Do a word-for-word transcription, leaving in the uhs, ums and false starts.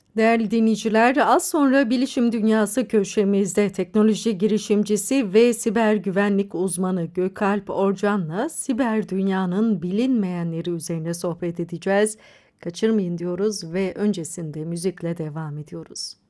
Değerli dinleyiciler, az sonra Bilişim Dünyası köşemizde teknoloji girişimcisi ve siber güvenlik uzmanı Gökalp Orcan'la siber dünyanın bilinmeyenleri üzerine sohbet edeceğiz. Kaçırmayın diyoruz ve öncesinde müzikle devam ediyoruz.